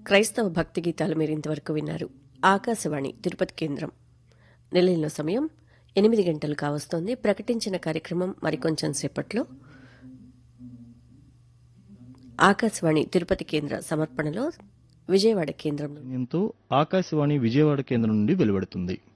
క్రైస్తవ భక్తి గీతాలు మీరు ఇంతవరకు విన్నారు. ఆకాశవాణి తిరుపతి కేంద్రం. నిలయంలో సమయం 8 గంటలు కావస్తోంది. ప్రకటించిన కార్యక్రమం మరికొంచెం సేపట్లో ఆకాశవాణి తిరుపతి కేంద్ర సమర్పణలో విజయవాడ కేంద్రం ఆకాశవాణి విజయవాడ కేంద్రం నుండి వెలువడుతుంది.